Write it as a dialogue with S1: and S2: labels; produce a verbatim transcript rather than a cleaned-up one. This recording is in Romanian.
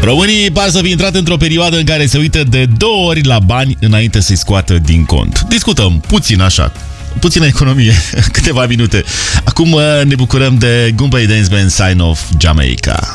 S1: Românii par să fi intrat într-o perioadă în care se uită de două ori la bani înainte să-i scoată din cont. Discutăm puțin așa, puțină economie, câteva minute. Acum ne bucurăm de Goombay Dance Band Sign of Jamaica.